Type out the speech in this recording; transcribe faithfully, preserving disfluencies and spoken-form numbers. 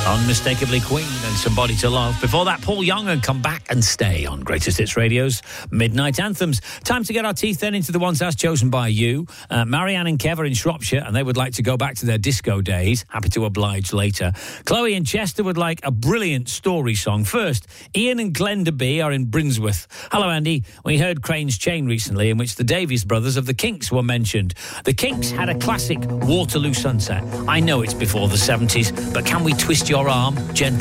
Unmistakably Queen and Somebody to Love. Before that, Paul Young and Come Back and Stay on Greatest Hits Radio's Midnight Anthems. Time to get our teeth then into the ones as chosen by you. Uh, Marianne and Kev are in Shropshire and they would like to go back to their disco days. Happy to oblige later. Chloe in Chester would like a brilliant story song. First, Ian and Glenda B are in Brinsworth. Hello, Andy. We heard Crane's Chain recently, in which the Davies brothers of the Kinks were mentioned. The Kinks had a classic, Waterloo Sunset. I know it's before the seventies, but can we twist your arm gently?